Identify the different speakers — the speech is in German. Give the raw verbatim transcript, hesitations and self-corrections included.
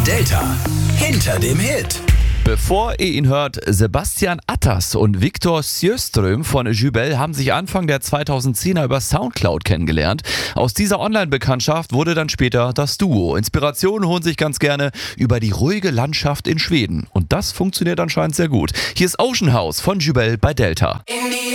Speaker 1: Delta hinter dem Hit.
Speaker 2: Bevor ihr ihn hört, Sebastian Attas und Viktor Sjöström von Jubel haben sich Anfang der zweitausendzehner über Soundcloud kennengelernt. Aus dieser Online-Bekanntschaft wurde dann später das Duo. Inspirationen holen sich ganz gerne über die ruhige Landschaft in Schweden. Und das funktioniert anscheinend sehr gut. Hier ist Ocean House von Jubel bei Delta.